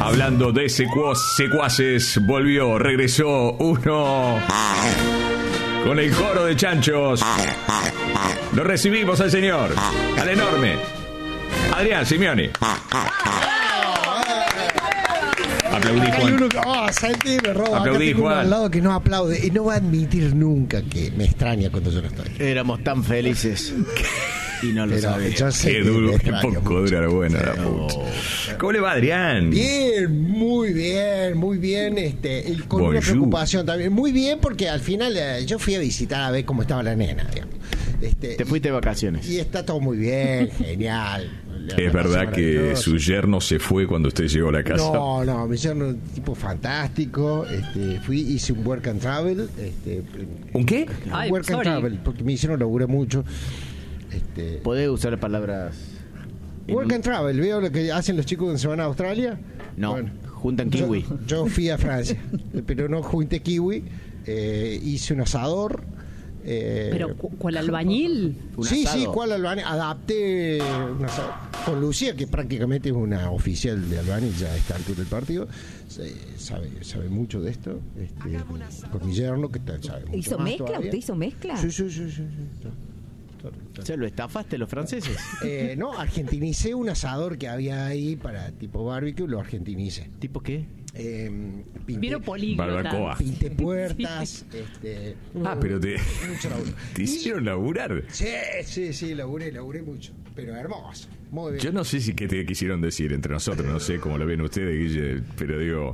Hablando de secuaces, regresó uno con el coro de chanchos. Lo recibimos al señor, al enorme Adrián Simioni. Aplaudí, Juan. Aplaudí, Juan. Al lado que no aplaude y no va a admitir nunca que me extraña cuando yo no estoy. Éramos tan felices y no lo sabía. Qué duro, qué poco dura la buena la puta. ¿Cómo le va, Adrián? Bien, muy bien, muy bien. Y con una preocupación también. Muy bien, porque al final yo fui a visitar a ver cómo estaba la nena, digamos. Te fuiste de vacaciones. Y está todo muy bien, genial. ¿Es verdad que su yerno se fue cuando usted llegó a la casa? No, mi yerno es un tipo fantástico. Hice un work and travel. ¿Un qué? Un work and travel, porque me hicieron laburé mucho. ¿Podés usar palabras? Work and travel, ¿veo lo que hacen los chicos cuando se van a Australia? No, bueno, juntan kiwi. Yo fui a Francia, pero no junté kiwi. Hice un asador. ¿Pero cuál albañil? Sí, cuál albañil. Adapté un asador con Lucía, que prácticamente es una oficial de albañil ya a esta altura del partido. Sabe mucho de esto. Con mi yerno, que sabe mucho. ¿Hizo mezcla? Todavía. ¿Usted hizo mezcla? Sí. ¿Se lo estafaste los franceses? No, argentinicé un asador que había ahí para tipo barbecue, lo argentinicé. ¿Tipo qué? Vieron políglota. Barbacoa. Pinté puertas. Pero te hicieron laburar. Sí, laburé mucho. Pero hermoso. Muy bien. Yo no sé qué te quisieron decir entre nosotros, no sé cómo lo ven ustedes, Guille, pero digo...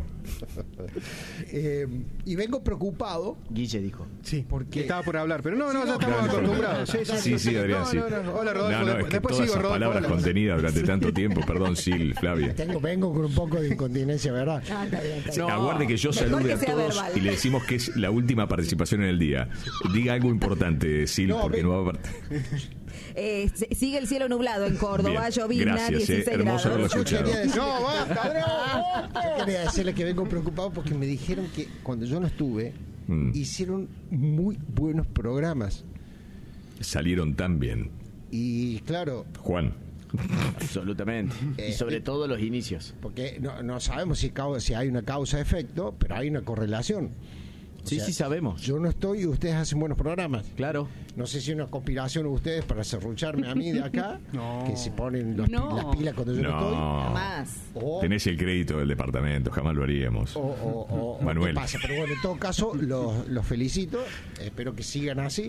y vengo preocupado. Guille dijo. Sí, porque... Estaba por hablar, pero no, ya estamos acostumbrados. Sí, Adrián, sí. Hola, Rodolfo. Es que Después todas sigo, esas Rodolfo. palabras contenidas durante tanto tiempo, perdón, Sil, Flavia. Vengo con un poco de incontinencia, ¿verdad? No, aguarde que yo salude a todos verbal. Y le decimos que es la última participación en el día. Diga algo importante, Sil, porque no va a... Sigue el cielo nublado en Córdoba, llovizna, gracias, 16 hermoso haberlo grados. escuchado. No, basta, Adrián. Yo quería decirle que vengo preocupado porque me dijeron que cuando yo no estuve, hicieron muy buenos programas. Salieron tan bien. Y claro... Juan. Absolutamente. Y sobre todo los inicios. Porque no sabemos si hay una causa-efecto, pero hay una correlación. Sí, sabemos. Yo no estoy y ustedes hacen buenos programas. Claro. No sé si es una conspiración de ustedes para serrucharme a mí de acá, que se ponen las pilas cuando yo no estoy. Jamás. Tenés el crédito del departamento, jamás lo haríamos. Manuel. ¿Qué pasa? Pero bueno, en todo caso, los felicito. Espero que sigan así.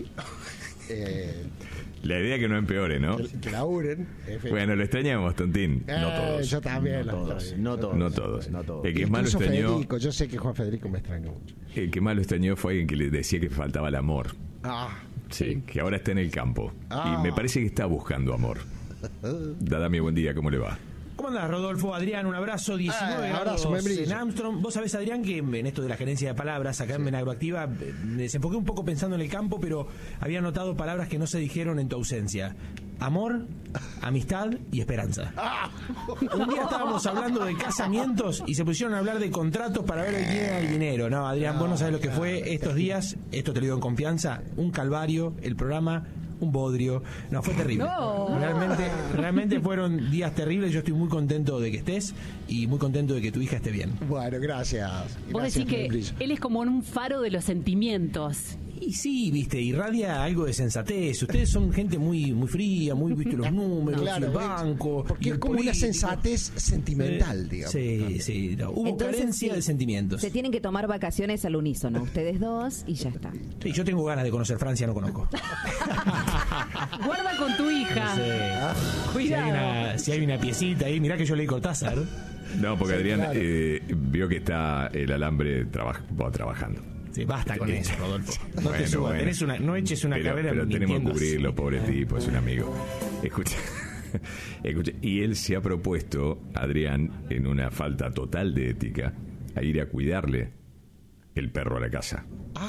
La idea es que no empeore, ¿no? Que laburen. Bueno, lo extrañamos, Tontín. No todos. Yo también. No todos. El que más lo extrañó... Federico, yo sé que Juan Federico me extrañó mucho. El que más lo extrañó fue alguien que le decía que faltaba el amor. Sí, que ahora está en el campo. Y me parece que está buscando amor. Dame buen día, ¿cómo le va? ¿Cómo andás, Rodolfo? Adrián, un abrazo. 19 grados en Armstrong. Vos sabés, Adrián, que en esto de la gerencia de palabras acá en Agroactiva me desenfoqué un poco pensando en el campo, pero había notado palabras que no se dijeron en tu ausencia: amor, amistad y esperanza. Un día estábamos hablando de casamientos y se pusieron a hablar de contratos para ver quién era el dinero. No, Adrián, vos no sabés lo que fue estos días. Esto te lo digo en confianza. Un calvario, el programa... un bodrio. No, fue terrible. No. Realmente fueron días terribles. Yo estoy muy contento de que estés y muy contento de que tu hija esté bien. Bueno, gracias. Vos decís que él es como un faro de los sentimientos. Y sí, viste, irradia algo de sensatez. Ustedes son gente muy fría, muy, viste, los números, claro, el banco. Porque es como una sensatez sentimental, digamos. Sí. No, hubo entonces, carencia de sentimientos. Se tienen que tomar vacaciones al unísono, ustedes dos, y ya está. Sí, yo tengo ganas de conocer Francia, no conozco. Guarda con tu hija. No sé. Cuidado. Si hay una piecita ahí, mirá que yo leí Cortázar. No, porque Adrián vio que está el alambre trabajando. Sí, basta con eso, Rodolfo. No te subas, no eches una carrera. Pero tenemos que cubrirlo, pobre tipo, es un amigo. Escucha, y él se ha propuesto, Adrián, en una falta total de ética, a ir a cuidarle el perro a la casa.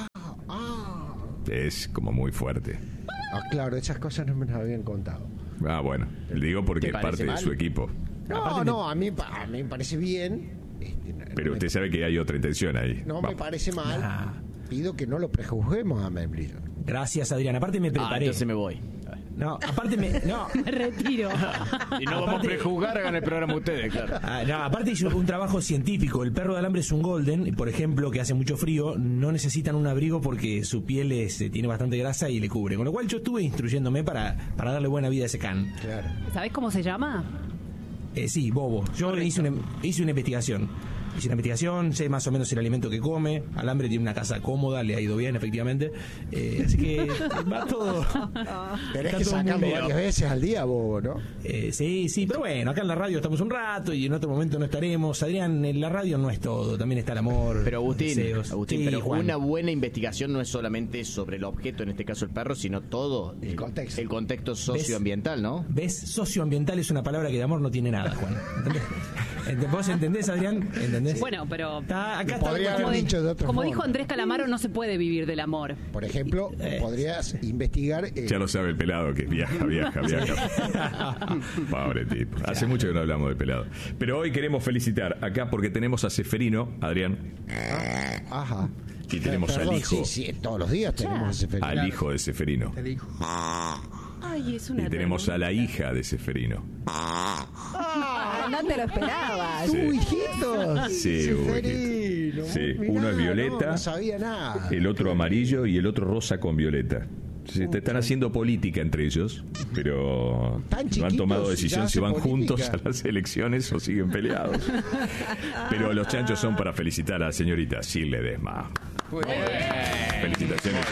Es como muy fuerte. Claro, esas cosas no me las habían contado. Bueno, le digo porque es parte de su equipo. A mí me parece bien. Pero usted sabe que hay otra intención ahí. No me parece mal. Pido que no lo prejuzguemos a Membrillo. Gracias, Adrián. Aparte me preparé. Entonces me voy. No, aparte me retiro. Y no vamos a prejuzgar, hagan el programa ustedes, claro. Aparte hizo un trabajo científico. El perro de alambre es un golden, por ejemplo, que hace mucho frío, no necesitan un abrigo porque su piel tiene bastante grasa y le cubre. Con lo cual yo estuve instruyéndome para darle buena vida a ese can. Claro. ¿Sabés cómo se llama? Sí, Bobo. Yo hice una investigación. Sé más o menos el alimento que come. Alambre tiene una casa cómoda, le ha ido bien, efectivamente. Así que va todo. Tenés que sacarlo varias veces al día, Bobo, ¿no? Sí, pero bueno, acá en la radio estamos un rato y en otro momento no estaremos. Adrián, en la radio no es todo, también está el amor. Pero Agustín, sí, pero Juan. una buena investigación no es solamente sobre el objeto, en este caso el perro, sino todo El contexto. socioambiental, ¿no? ¿Ves? Socioambiental es una palabra que de amor no tiene nada, Juan. ¿Entendés? ¿Vos entendés, Adrián? ¿Entendés? Bueno, pero Acá está podría haber dicho de otra como forma. dijo Andrés Calamaro, no se puede vivir del amor. Por ejemplo, podrías investigar. Ya lo sabe el pelado que viaja. Pobre tipo. Hace mucho que no hablamos del pelado. Pero hoy queremos felicitar acá porque tenemos a Seferino, Adrián. Ajá. Y tenemos al hijo. Sí, todos los días tenemos ese fenómeno. Al hijo de Seferino. El hijo. Ay, es una Y tenemos a la hija de Seferino. No te lo esperabas. Sí. hijito! Sí, Seferino. sí. Mirá, Uno es violeta, no sabía nada. el otro amarillo y el otro rosa con violeta. Te están haciendo política entre ellos, pero Tan no han chiquitos, tomado ya decisión si hacen van juntos política. a las elecciones o siguen peleados. Pero los chanchos son para felicitar a la señorita Shirley Ledesma. Felicitaciones.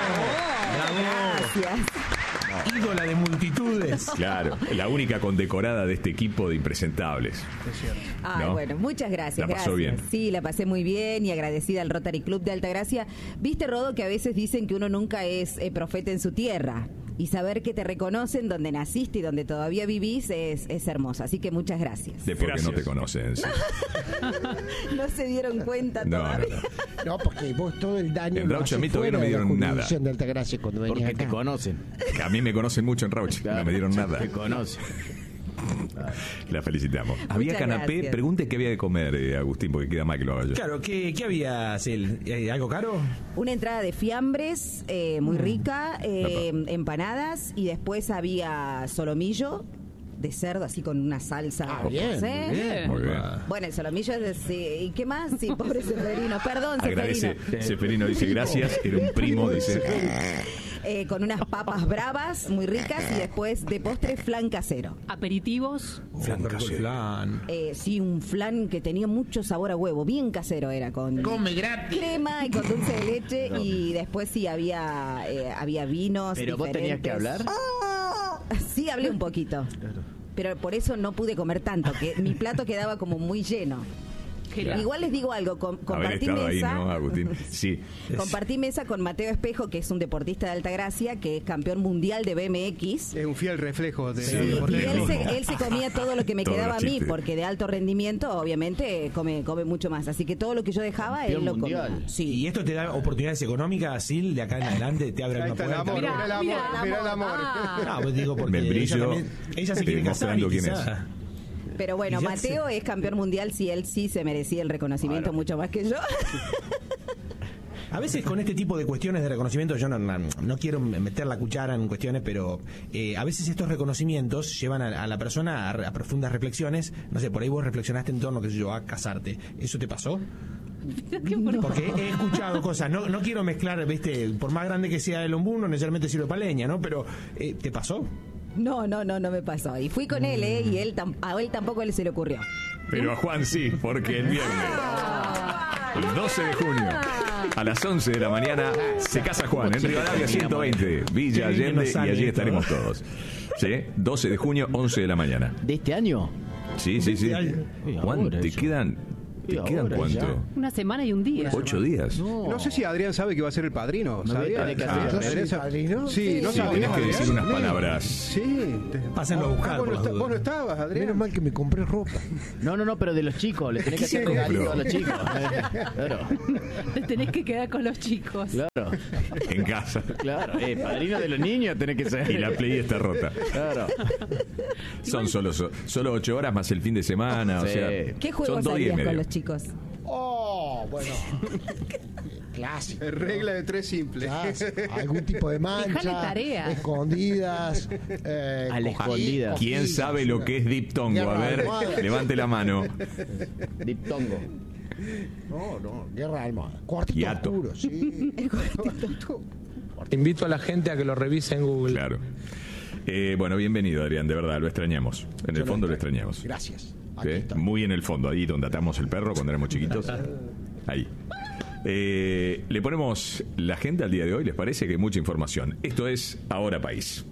Gracias. ídola de multitudes. Claro, la única condecorada de este equipo de impresentables. Ay, ¿no? bueno, muchas gracias. La pasó gracias. bien. Sí, la pasé muy bien y agradecida al Rotary Club de Altagracia. Viste, Rodo, que a veces dicen que uno nunca es profeta en su tierra. Y saber que te reconocen donde naciste y donde todavía vivís es hermoso. Así que muchas gracias. De porque no te conocen. Sí. No se dieron cuenta No, todavía. No, porque vos todo el daño En lo Rauch a haces mí todavía no fuera me de la dieron nada. jurisdicción de Altagracia cuando venís Porque acá. te conocen. A mí me conocen mucho en Rauch, no me dieron nada. Te conocen. La felicitamos. Había canapé, gracias. pregunte qué había de comer, Agustín, porque queda mal que lo haga yo. Claro, ¿qué había, Cel? ¿Algo caro? Una entrada de fiambres muy rica, empanadas, y después había solomillo de cerdo, así con una salsa. Ah, bien, ¿sí? muy bien. Muy bien. Bueno, el solomillo es ¿y qué más? Sí, pobre Seferino. Perdón, Agradece. Seferino. Seferino dice gracias, era un primo, dice. Con unas papas bravas muy ricas y después de postre flan casero. Aperitivos. Flan casero. Flan. Sí, un flan que tenía mucho sabor a huevo, bien casero era, con crema y con dulce de leche, y después sí había vinos. Pero vos tenías que hablar. Sí, hablé un poquito. Pero por eso no pude comer tanto, que mi plato quedaba como muy lleno. Claro. Igual les digo algo, Haber compartí estado ahí, mesa. ¿no, Agustín? Sí. Compartí mesa con Mateo Espejo, que es un deportista de Altagracia, que es campeón mundial de BMX. Es un fiel reflejo de Sí, de- y él se comía todo lo que me Todos quedaba los a mí, chistes. porque de alto rendimiento, obviamente, come mucho más. Así que todo lo que yo dejaba, él lo comía. mundial. ¿Y Sí. esto te da oportunidades económicas, Sil, de acá en adelante? ¿Te abre Ahí una está el puerta? amor, mira el amor, mira el amor. No, pues digo porque Membrillo, ella se quiere casar y mostrando quién quizá- Pero bueno, Y ya Mateo es campeón mundial, sí, él sí se merecía el reconocimiento mucho más que yo. A veces con este tipo de cuestiones de reconocimiento, yo no quiero meter la cuchara en cuestiones, pero a veces estos reconocimientos llevan a la persona a profundas reflexiones. No sé, por ahí vos reflexionaste en torno, qué sé yo, a casarte. ¿Eso te pasó? Porque he escuchado cosas, no quiero mezclar, viste, por más grande que sea el ombú, no necesariamente sirve para leña, ¿no? Pero, ¿te pasó? No me pasó. Y fui con él, y a él tampoco se le ocurrió. Pero a Juan sí, porque el viernes, el 12 de junio, a las 11 de la mañana, se casa Juan en Rivadavia 120, Villa Qué bien que Allende, nos y sale allí esto. estaremos todos. ¿Sí? 12 de junio, 11 de la mañana. ¿De este año? Sí. Y Juan, ahora ¿te eso. quedan ahora cuánto? ya. Una semana y un día. 8 días. No sé si Adrián sabe que va a ser el padrino. No, ¿Sabía? tenés que hacer. ¿Yo soy Adrián sabe- padrino? Sí, no Sí, sabías, tenés que decir Adrián. unas palabras. Sí. Pásenlo a buscar, Vos por no, las dudas. vos no estabas, Adrián. Menos mal que me compré ropa. No, pero de los chicos. Le tenés que hacer se compró? regalito a los chicos. Claro, Te tenés que quedar con los chicos. claro. En casa. Claro, padrino de los niños tenés que ser. Y la Play está rota. Claro. Son solo 8 horas más el fin de semana. O Sí. sea, ¿Qué son juegos 2 días y harías con medio. los chicos? ¡Oh! No, bueno. Clásico. Regla de 3 simples. Algún tipo de Dejale mancha. tarea. Escondidas. A la escondida. ¿Quién sabe lo que es diptongo? A ver, levante la mano. Diptongo. No, guerra de almohada. Cuartito Hiato. oscuro, sí. Invito a la gente a que lo revise en Google. Claro. Bueno, bienvenido, Adrián, de verdad, lo extrañamos. En el fondo lo extrañamos. Gracias. ¿Sí? Muy en el fondo, ahí donde atamos el perro cuando éramos chiquitos. Ahí. Le ponemos la agenda al día de hoy, ¿les parece? Que hay mucha información. Esto es Ahora País.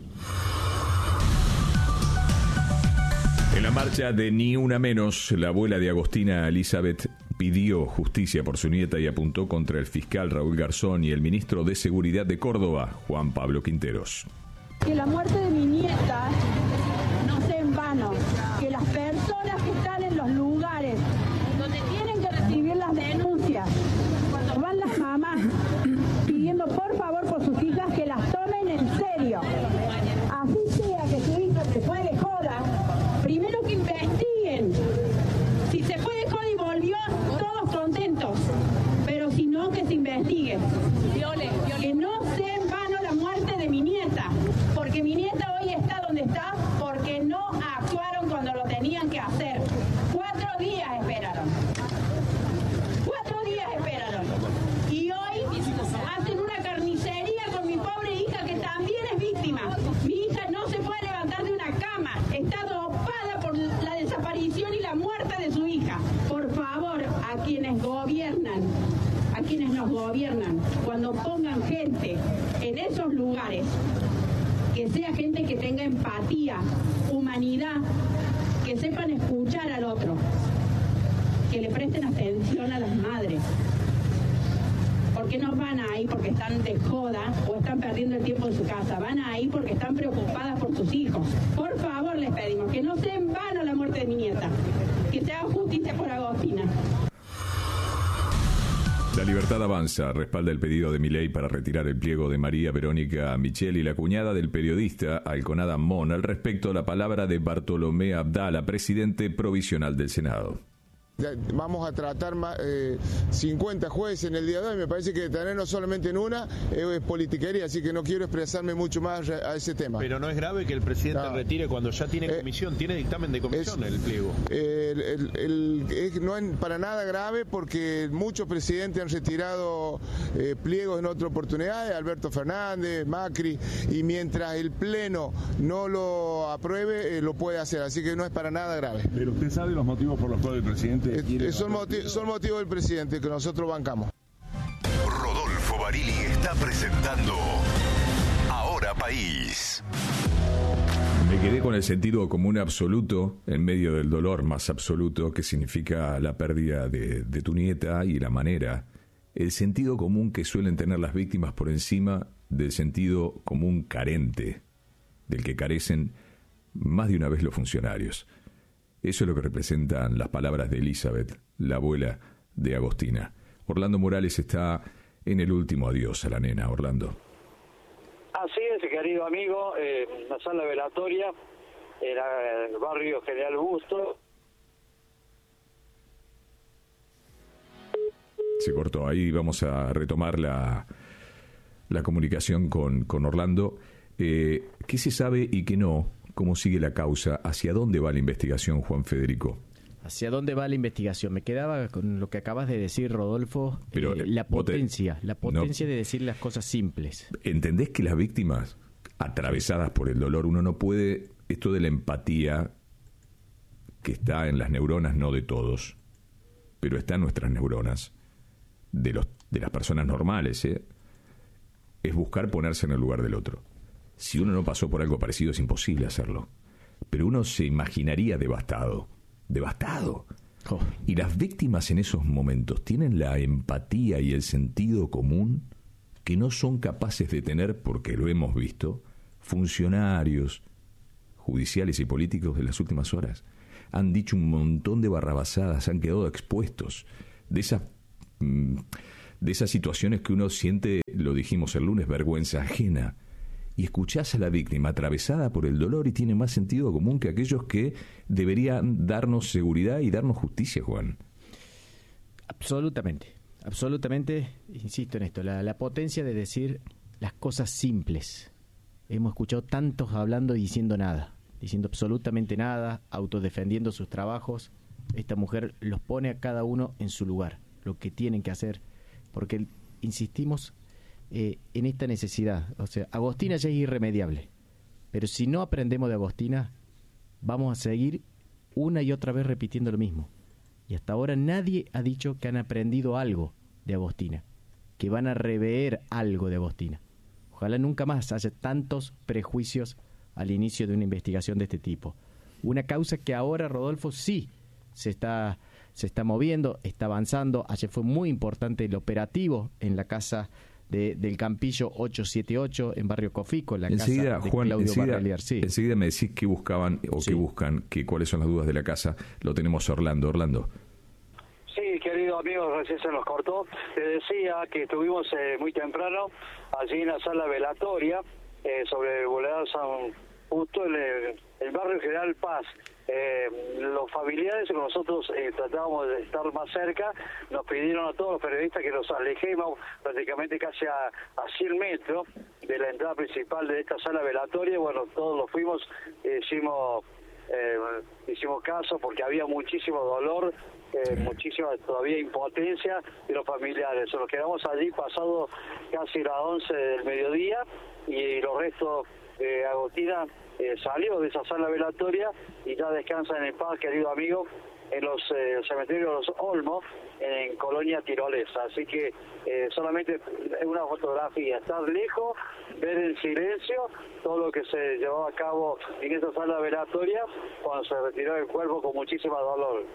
En la marcha de Ni Una Menos, la abuela de Agostina Elizabeth pidió justicia por su nieta y apuntó contra el fiscal Raúl Garzón y el ministro de Seguridad de Córdoba, Juan Pablo Quinteros. Que la muerte de mi nieta no sea en vano, que las personas que están en los lugares donde tienen que recibir las denuncias, cuando van las mamás pidiendo por favor por sus hijas que las tomen en serio. Así sea que su hija se fue de joda, primero que investiguen. Si se fue de joda y volvió, todos contentos, pero si no, que se investigue. Que no sea en vano la muerte de mi nieta, porque mi nieta hoy está donde está porque no actuaron cuando lo tenían que hacer. 4 días esperaron. 4 días esperaron. Y hoy hacen una carnicería con mi pobre hija que también es víctima. Mi hija no se puede levantar de una cama. Está dopada por la desaparición y la muerte de su hija. Por favor, a quienes gobiernan, a quienes nos gobiernan, cuando pongan gente en esos lugares, que sea gente que tenga empatía, humanidad, que sepan escuchar al otro, que le presten atención a las madres. Porque no van ahí porque están de joda o están perdiendo el tiempo en su casa, van ahí porque están preocupadas por sus hijos. Por favor, les pedimos que no sea en vano la muerte de mi nieta, que se haga justicia por Agostina. La Libertad Avanza respalda el pedido de Milei para retirar el pliego de María Verónica Micheli, la cuñada del periodista Alconada Mon, al respecto de la palabra de Bartolomé Abdala, presidente provisional del Senado. Vamos a tratar 50 jueces en el día de hoy. Me parece que tenernos solamente en una es politiquería, así que no quiero expresarme mucho más a ese tema. Pero no es grave que el presidente retire cuando ya tiene comisión, tiene dictamen de comisión el pliego. No es para nada grave porque muchos presidentes han retirado pliegos en otras oportunidades, Alberto Fernández, Macri, y mientras el Pleno no lo apruebe, lo puede hacer, así que no es para nada grave. Pero usted sabe los motivos por los cuales el presidente... Son motivos del presidente que nosotros bancamos. Rodolfo Barili está presentando Ahora País. Me quedé con el sentido común absoluto en medio del dolor más absoluto que significa la pérdida de tu nieta y la manera, el sentido común que suelen tener las víctimas por encima del sentido común carente, del que carecen más de una vez los funcionarios. Eso es lo que representan las palabras de Elizabeth, la abuela de Agostina. Orlando Morales está en el último adiós a la nena. Orlando. Así es, querido amigo, la sala velatoria era el barrio General Busto. Se cortó. Ahí vamos a retomar la comunicación con Orlando. ¿Qué se sabe y qué no? ¿Cómo sigue la causa? ¿Hacia dónde va la investigación, Juan Federico? ¿Hacia dónde va la investigación? Me quedaba con lo que acabas de decir, Rodolfo, pero, la potencia de decir las cosas simples. ¿Entendés que las víctimas atravesadas por el dolor, uno no puede, esto de la empatía que está en las neuronas, no de todos, pero está en nuestras neuronas, de las personas normales, es buscar ponerse en el lugar del otro. Si uno no pasó por algo parecido es imposible hacerlo. Pero uno se imaginaría devastado. Oh. Y las víctimas en esos momentos tienen la empatía y el sentido común que no son capaces de tener, porque lo hemos visto, funcionarios judiciales y políticos de las últimas horas. Han dicho un montón de barrabasadas, han quedado expuestos de esas situaciones que uno siente, lo dijimos el lunes, vergüenza ajena. Y escuchás a la víctima atravesada por el dolor y tiene más sentido común que aquellos que deberían darnos seguridad y darnos justicia, Juan. Absolutamente, insisto en esto, la potencia de decir las cosas simples. Hemos escuchado tantos hablando y diciendo nada, diciendo absolutamente nada, autodefendiendo sus trabajos. Esta mujer los pone a cada uno en su lugar, lo que tienen que hacer, porque insistimos en esta necesidad. O sea, Agostina ya es irremediable, pero si no aprendemos de Agostina, vamos a seguir una y otra vez repitiendo lo mismo. Y hasta ahora nadie ha dicho que han aprendido algo de Agostina, que van a rever algo de Agostina. Ojalá nunca más haya tantos prejuicios al inicio de una investigación de este tipo. Una causa que ahora, Rodolfo, sí se está moviendo, está avanzando. Ayer fue muy importante el operativo en la casa del Campillo 878 en Barrio Cofico, la enseguida, casa de Juan, Claudio Barrelier. Sí. Enseguida me decís qué buscaban o qué buscan, cuáles son las dudas de la casa. Lo tenemos Orlando. Sí, querido amigo, recién se nos cortó. Te decía que estuvimos muy temprano allí en la sala velatoria sobre el Boulevard San Justo, en el barrio General Paz. Los familiares con nosotros tratábamos de estar más cerca, nos pidieron a todos los periodistas que nos alejemos prácticamente casi a 100 metros de la entrada principal de esta sala velatoria. Bueno, todos los fuimos, hicimos caso porque había muchísimo dolor, muchísima todavía impotencia de los familiares. Nos quedamos allí pasado casi las 11 del mediodía y los restos de Agostina salió de esa sala velatoria y ya descansan en paz, querido amigo, en los cementerios de los Olmos, en Colonia Tirolesa. Así que solamente es una fotografía, estar lejos, ver en silencio todo lo que se llevó a cabo en esa sala velatoria cuando se retiró el cuerpo con muchísimo dolor.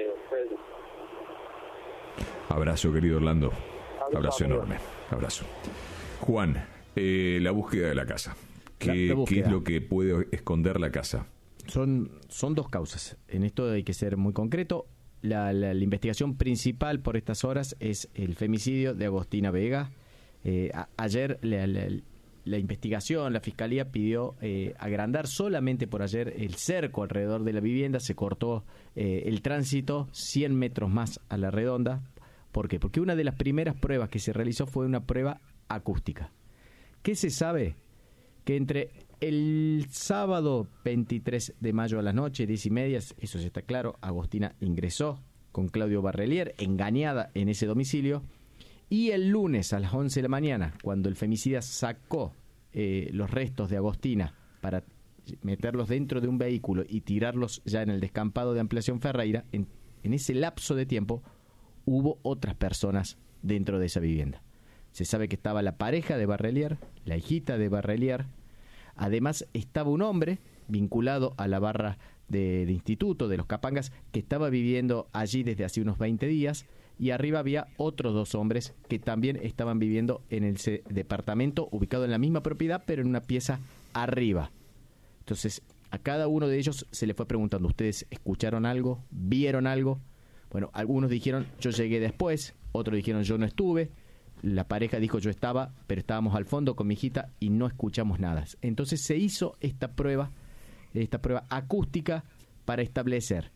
Abrazo, querido Orlando. Abrazo enorme. Abrazo. Juan, la búsqueda de la casa. ¿Qué es lo que puede esconder la casa? Son dos causas. En esto hay que ser muy concreto. La investigación principal por estas horas es el femicidio de Agostina Vega. Ayer la investigación, la fiscalía pidió agrandar solamente por ayer el cerco alrededor de la vivienda. Se cortó el tránsito 100 metros más a la redonda. ¿Por qué? Porque una de las primeras pruebas que se realizó fue una prueba acústica. ¿Qué se sabe? Que entre el sábado 23 de mayo a la noche, 10:30, eso ya está claro, Agostina ingresó con Claudio Barrelier, engañada en ese domicilio, y el lunes a las 11 de la mañana, cuando el femicida sacó los restos de Agostina para meterlos dentro de un vehículo y tirarlos ya en el descampado de Ampliación Ferreira, en ese lapso de tiempo hubo otras personas dentro de esa vivienda. Se sabe que estaba la pareja de Barrelier, la hijita de Barrelier. Además, estaba un hombre vinculado a la barra de instituto de los Capangas que estaba viviendo allí desde hace unos 20 días. Y arriba había otros 2 hombres que también estaban viviendo en el departamento ubicado en la misma propiedad, pero en una pieza arriba. Entonces, a cada uno de ellos se le fue preguntando, ¿ustedes escucharon algo? ¿Vieron algo? Bueno, algunos dijeron, yo llegué después. Otros dijeron, yo no estuve. La pareja dijo, yo estaba, pero estábamos al fondo con mi hijita y no escuchamos nada. Entonces se hizo esta prueba acústica para establecer,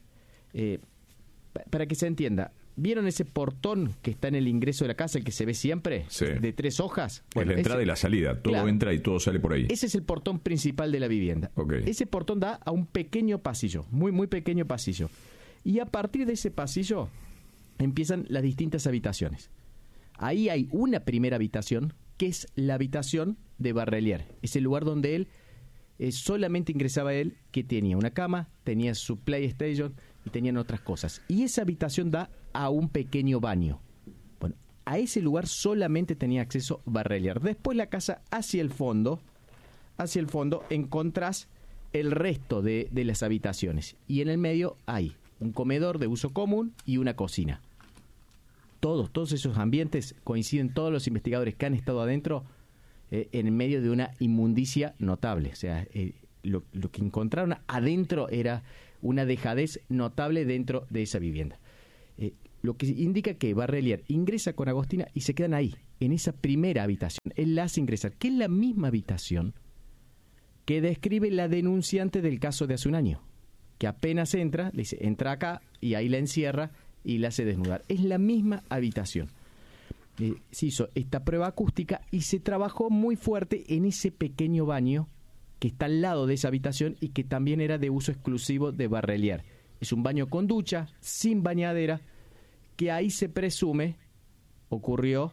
para que se entienda. ¿Vieron ese portón que está en el ingreso de la casa, el que se ve siempre? Sí. De 3 hojas. Bueno, es la entrada y la salida. Todo entra y todo sale por ahí. Ese es el portón principal de la vivienda. Okay. Ese portón da a un pequeño pasillo, muy, muy pequeño pasillo. Y a partir de ese pasillo empiezan las distintas habitaciones. Ahí hay una primera habitación, que es la habitación de Barrelier. Es el lugar donde él, solamente ingresaba él, que tenía una cama, tenía su PlayStation y tenían otras cosas. Y esa habitación da a un pequeño baño. Bueno, a ese lugar solamente tenía acceso Barrelier. Después la casa hacia el fondo encontrás el resto de las habitaciones. Y en el medio hay un comedor de uso común y una cocina. Todos esos ambientes coinciden todos los investigadores que han estado adentro en medio de una inmundicia notable. O sea, lo que encontraron adentro era una dejadez notable dentro de esa vivienda. Lo que indica que Barrelier ingresa con Agostina y se quedan ahí, en esa primera habitación. Él la hace ingresar, que es la misma habitación que describe la denunciante del caso de hace un año, que apenas entra, le dice, entra acá, y ahí la encierra y la hace desnudar. Es la misma habitación. Se hizo esta prueba acústica y se trabajó muy fuerte en ese pequeño baño que está al lado de esa habitación y que también era de uso exclusivo de Barrelier. Es un baño con ducha, sin bañadera, que ahí se presume ocurrió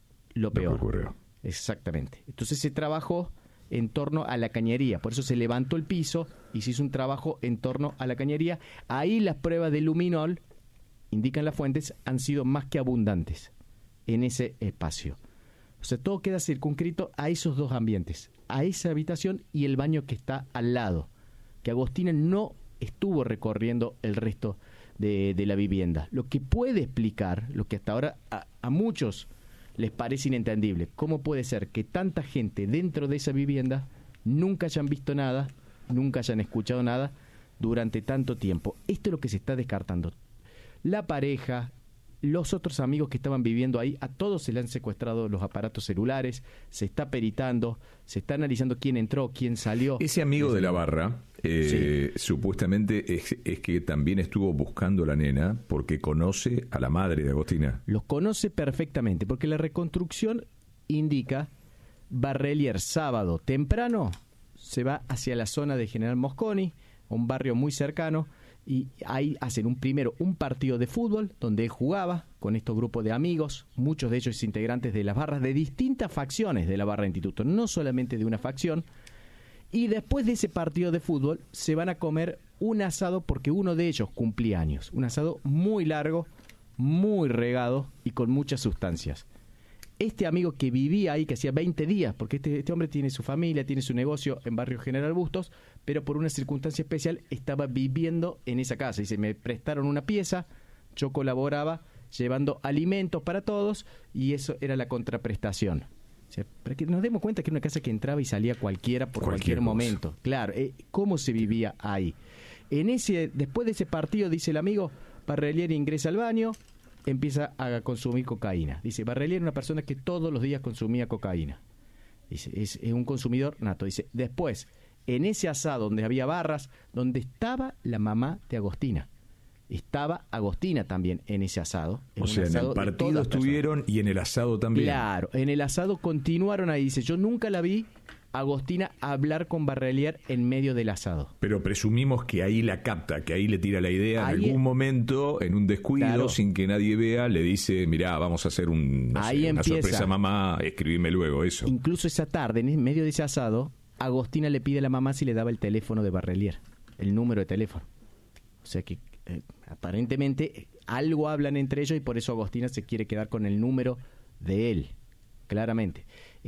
lo peor. Ocurrió. Exactamente. Entonces se trabajó en torno a la cañería, por eso se levantó el piso y se hizo un trabajo en torno a la cañería. Ahí las pruebas de luminol, indican las fuentes, han sido más que abundantes en ese espacio. O sea, todo queda circunscrito a esos dos ambientes, a esa habitación y el baño que está al lado, que Agostina no estuvo recorriendo el resto de la vivienda. Lo que puede explicar, lo que hasta ahora a muchos les parece inentendible, cómo puede ser que tanta gente dentro de esa vivienda nunca hayan visto nada, nunca hayan escuchado nada durante tanto tiempo. Esto es lo que se está descartando. La pareja, los otros amigos que estaban viviendo ahí, a todos se le han secuestrado los aparatos celulares, se está peritando, se está analizando quién entró, quién salió. Ese amigo de la barra, supuestamente es que también estuvo buscando a la nena porque conoce a la madre de Agostina. Los conoce perfectamente, porque la reconstrucción indica Barrelier sábado temprano se va hacia la zona de General Mosconi, un barrio muy cercano, y ahí hacen un partido de fútbol donde él jugaba con estos grupos de amigos, muchos de ellos integrantes de las barras de distintas facciones de la barra de instituto, no solamente de una facción. Y después de ese partido de fútbol se van a comer un asado porque uno de ellos cumplía años, un asado muy largo, muy regado y con muchas sustancias. Este amigo que vivía ahí, que hacía 20 días, porque este hombre tiene su familia, tiene su negocio en Barrio General Bustos, pero por una circunstancia especial estaba viviendo en esa casa. Dice, me prestaron una pieza, yo colaboraba llevando alimentos para todos y eso era la contraprestación. O sea, para que nos demos cuenta que era una casa que entraba y salía cualquiera por cualquier momento. Claro, ¿cómo se vivía ahí? Después de ese partido, dice el amigo, Barrelier ingresa al baño, empieza a consumir cocaína. Dice, Barrelier era una persona que todos los días consumía cocaína. Dice, es un consumidor nato. Dice, después, en ese asado donde había barras, donde estaba la mamá de Agostina. Estaba Agostina también en ese asado. O sea, en el partido estuvieron y en el asado también. Claro, en el asado continuaron ahí. Dice, yo nunca la vi Agostina hablar con Barrelier en medio del asado. Pero presumimos que ahí la capta, que ahí le tira la idea. Ahí, en algún momento, en un descuido, claro, sin que nadie vea, le dice, mirá, vamos a hacer una sorpresa, mamá, escribime luego eso. Incluso esa tarde, en medio de ese asado, Agostina le pide a la mamá si le daba el teléfono de Barrelier, el número de teléfono. O sea que aparentemente algo hablan entre ellos y por eso Agostina se quiere quedar con el número de él, claramente.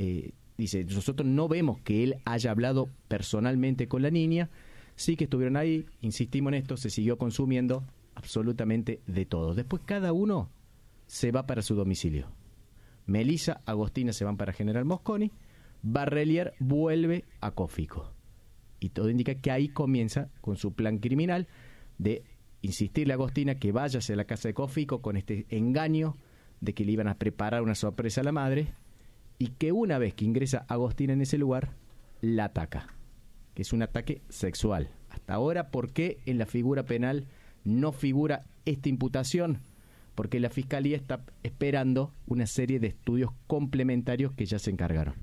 Dice, nosotros no vemos que él haya hablado personalmente con la niña, sí que estuvieron ahí, insistimos en esto, se siguió consumiendo absolutamente de todo. Después cada uno se va para su domicilio. Melissa, Agostina se van para General Mosconi, Barrelier vuelve a Cofico. Y todo indica que ahí comienza con su plan criminal de insistirle a Agostina que vaya hacia la casa de Cofico con este engaño de que le iban a preparar una sorpresa a la madre y que una vez que ingresa Agostina en ese lugar, la ataca, que es un ataque sexual. Hasta ahora, ¿por qué en la figura penal no figura esta imputación? Porque la Fiscalía está esperando una serie de estudios complementarios que ya se encargaron.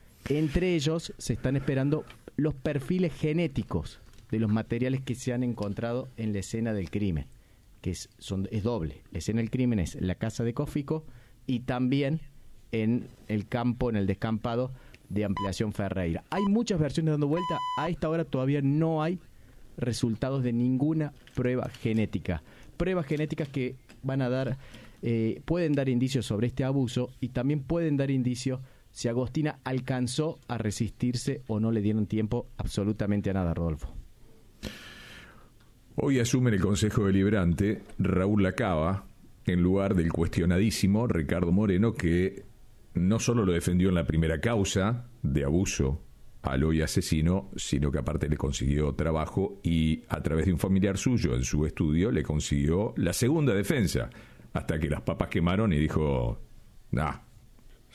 Entre ellos se están esperando los perfiles genéticos de los materiales que se han encontrado en la escena del crimen, que es doble. La escena del crimen es la casa de Cofico y también en el campo, en el descampado de Ampliación Ferreira. Hay muchas versiones dando vuelta. A esta hora todavía no hay resultados de ninguna prueba genética. Pruebas genéticas que van a dar, pueden dar indicios sobre este abuso y también pueden dar indicios si Agostina alcanzó a resistirse o no le dieron tiempo absolutamente a nada, Rodolfo. Hoy asume en el Consejo Deliberante Raúl Lacaba en lugar del cuestionadísimo Ricardo Moreno, que no solo lo defendió en la primera causa de abuso al hoy asesino, sino que aparte le consiguió trabajo y a través de un familiar suyo en su estudio le consiguió la segunda defensa, hasta que las papas quemaron y dijo,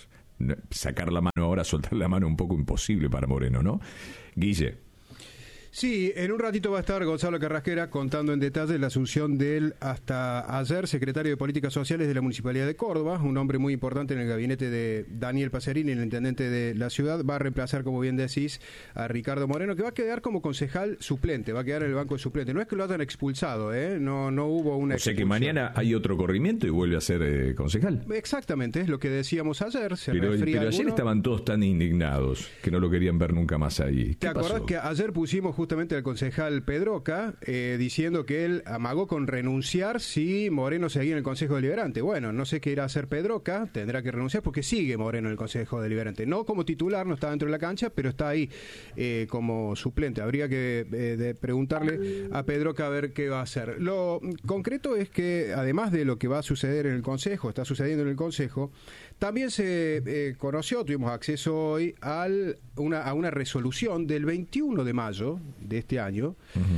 sacar la mano ahora, soltar la mano un poco imposible para Moreno, ¿no? Guille. Sí, en un ratito va a estar Gonzalo Carrasquera contando en detalle la asunción del hasta ayer secretario de Políticas Sociales de la Municipalidad de Córdoba, un hombre muy importante en el gabinete de Daniel Pacerini, el intendente de la ciudad. Va a reemplazar, como bien decís, a Ricardo Moreno, que va a quedar como concejal suplente, va a quedar en el banco de suplente. No es que lo hayan expulsado, no hubo una expulsión. O sea que mañana hay otro corrimiento y vuelve a ser concejal. Exactamente, es lo que decíamos ayer. Pero ayer estaban todos tan indignados que no lo querían ver nunca más ahí. ¿Te acordás que ayer pusimos justamente al concejal Pedroca diciendo que él amagó con renunciar si Moreno seguía en el Consejo Deliberante? Bueno, no sé qué irá a hacer Pedroca, tendrá que renunciar porque sigue Moreno en el Consejo Deliberante. No como titular, no está dentro de la cancha, pero está ahí como suplente. Habría que preguntarle a Pedroca a ver qué va a hacer. Lo concreto es que, además de lo que va a suceder en el Consejo, está sucediendo en el Consejo, también se conoció, tuvimos acceso hoy a una resolución del 21 de mayo de este año,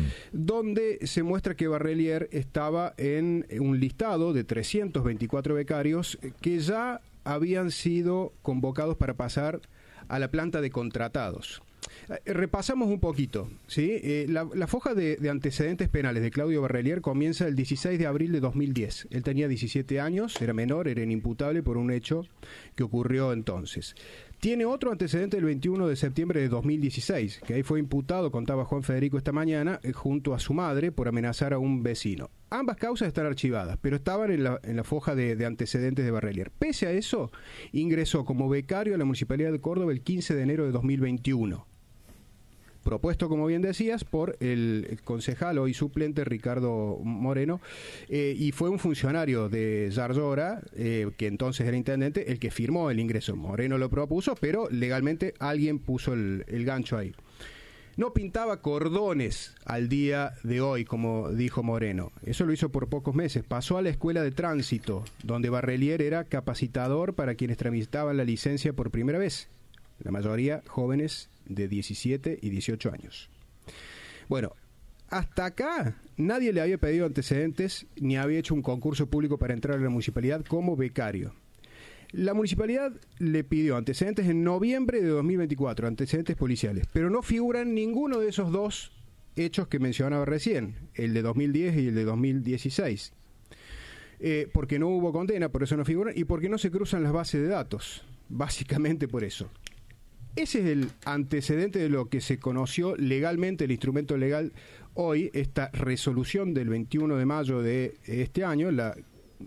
donde se muestra que Barrelier estaba en un listado de 324 becarios que ya habían sido convocados para pasar a la planta de contratados. Repasamos un poquito, ¿sí? La foja de antecedentes penales de Claudio Barrelier comienza el 16 de abril de 2010. Él tenía 17 años, era menor, era inimputable por un hecho que ocurrió entonces. Tiene otro antecedente el 21 de septiembre de 2016, que ahí fue imputado, contaba Juan Federico esta mañana, junto a su madre por amenazar a un vecino. Ambas causas están archivadas, pero estaban en la foja de antecedentes de Barrelier. Pese a eso, ingresó como becario a la Municipalidad de Córdoba el 15 de enero de 2021. Propuesto, como bien decías, por el concejal hoy suplente Ricardo Moreno, y fue un funcionario de Yarlora, que entonces era intendente, el que firmó el ingreso. Moreno lo propuso, pero legalmente alguien puso el gancho ahí. No pintaba cordones al día de hoy, como dijo Moreno. Eso lo hizo por pocos meses. Pasó a la escuela de tránsito, donde Barrelier era capacitador para quienes tramitaban la licencia por primera vez. La mayoría jóvenes de 17 y 18 años. Bueno, hasta acá nadie le había pedido antecedentes ni había hecho un concurso público para entrar a la municipalidad como becario. La municipalidad le pidió antecedentes en noviembre de 2024, antecedentes policiales, pero no figuran ninguno de esos dos hechos que mencionaba recién, el de 2010 y el de 2016. Porque no hubo condena, por eso no figuran, y porque no se cruzan las bases de datos, básicamente por eso. Ese es el antecedente de lo que se conoció legalmente, el instrumento legal hoy, esta resolución del 21 de mayo de este año, la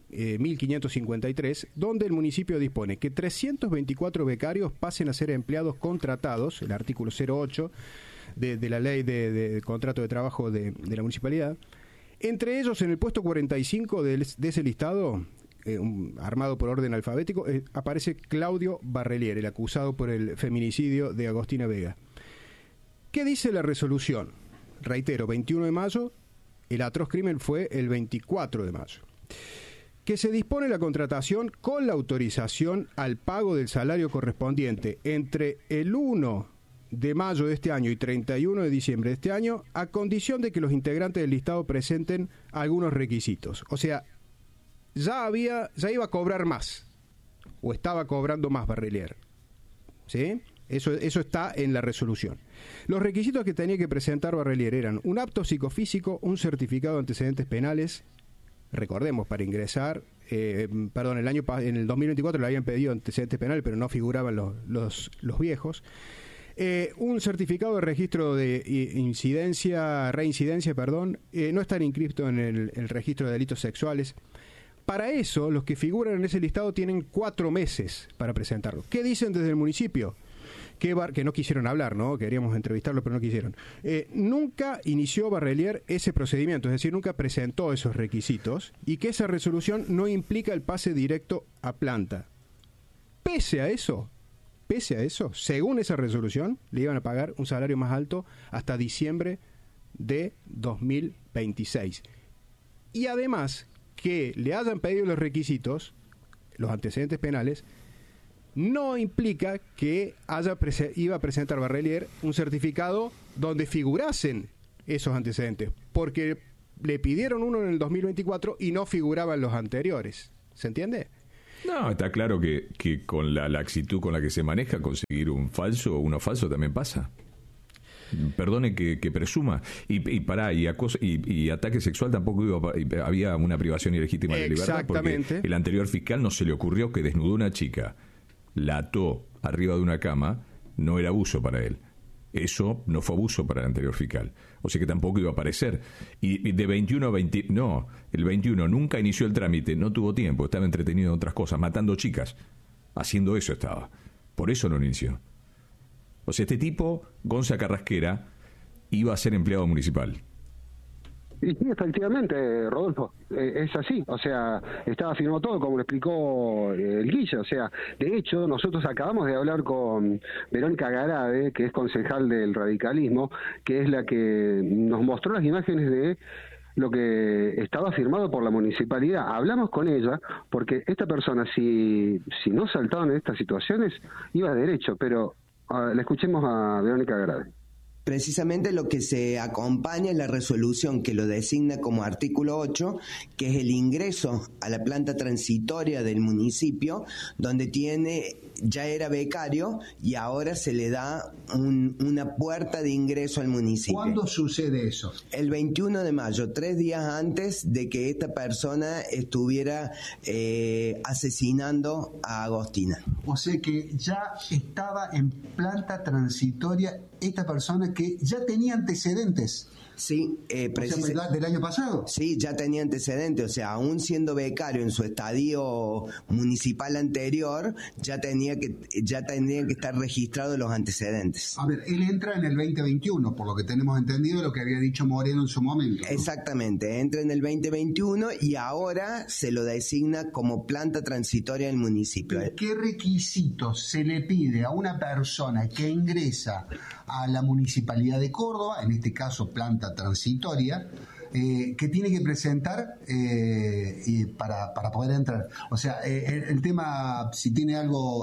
1553, donde el municipio dispone que 324 becarios pasen a ser empleados contratados, el artículo 08 de la ley de contrato de trabajo de la municipalidad. Entre ellos, en el puesto 45 de ese listado, armado por orden alfabético, aparece Claudio Barrelier, el acusado por el feminicidio de Agostina Vega. ¿Qué dice la resolución? Reitero, 21 de mayo, el atroz crimen fue el 24 de mayo. Que se dispone la contratación con la autorización al pago del salario correspondiente entre el 1 de mayo de este año y 31 de diciembre de este año, a condición de que los integrantes del listado presenten algunos requisitos. O sea, ya iba a cobrar más, o estaba cobrando más Barrelier, ¿sí? Eso está en la resolución. Los requisitos que tenía que presentar Barrelier eran un apto psicofísico, un certificado de antecedentes penales. Recordemos, para ingresar, en el 2024 le habían pedido antecedentes penales, pero no figuraban los viejos. Un certificado de registro de reincidencia, no estar inscrito en el registro de delitos sexuales. Para eso, los que figuran en ese listado tienen 4 meses para presentarlo. ¿Qué dicen desde el municipio? Que no quisieron hablar, ¿no? Queríamos entrevistarlo, pero no quisieron. Nunca inició Barrelier ese procedimiento, es decir, nunca presentó esos requisitos, y que esa resolución no implica el pase directo a planta. Pese a eso, según esa resolución, le iban a pagar un salario más alto hasta diciembre de 2026. Y además, que le hayan pedido los requisitos, los antecedentes penales, no implica que iba a presentar Barrelier un certificado donde figurasen esos antecedentes, porque le pidieron uno en el 2024 y no figuraban los anteriores. ¿Se entiende? No, está claro que con la laxitud con la que se maneja, conseguir un falso o uno falso también pasa. Perdone que presuma. Y ataque sexual tampoco había una privación ilegítima de libertad. Porque el anterior fiscal no se le ocurrió que desnudó a una chica, la ató arriba de una cama, no era abuso para él. Eso no fue abuso para el anterior fiscal. O sea que tampoco iba a aparecer. Y de 21 a 20... No, el 21 nunca inició el trámite, no tuvo tiempo, estaba entretenido en otras cosas, matando chicas. Haciendo eso estaba. Por eso no inició. O sea, este tipo, Gonza Carrasquera, iba a ser empleado municipal. Y sí, efectivamente, Rodolfo, es así. O sea, estaba firmado todo, como lo explicó el Guilla. O sea, de hecho, nosotros acabamos de hablar con Verónica Garade, que es concejal del radicalismo, que es la que nos mostró las imágenes de lo que estaba firmado por la municipalidad. Hablamos con ella porque esta persona, si no saltaban en estas situaciones, iba derecho. Pero le escuchemos a Verónica Garade. Precisamente lo que se acompaña es la resolución que lo designa como artículo 8, que es el ingreso a la planta transitoria del municipio, donde ya era becario y ahora se le da una puerta de ingreso al municipio. ¿Cuándo sucede eso? El 21 de mayo, 3 días antes de que esta persona estuviera asesinando a Agostina. O sea que ya estaba en planta transitoria esta persona que ya tenía antecedentes. Sí, ¿del año pasado? Sí, ya tenía antecedentes, o sea, aún siendo becario en su estadio municipal anterior, ya tendrían que estar registrados los antecedentes. A ver, él entra en el 2021, por lo que tenemos entendido, lo que había dicho Moreno en su momento, ¿no? Exactamente, entra en el 2021 y ahora se lo designa como planta transitoria del municipio. ¿Qué requisitos se le pide a una persona que ingresa a la Municipalidad de Córdoba, en este caso planta transitoria, que tiene que presentar para poder entrar? O sea, el tema, si tiene algo